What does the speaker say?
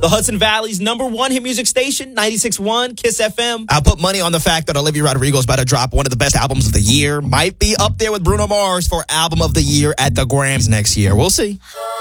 The Hudson Valley's #1 hit music station, 96.1 Kiss FM. I put money on the fact that Olivia Rodrigo is about to drop one of the best albums of the year. Might be up there with Bruno Mars for Album of the Year at the Grammys next year. We'll see.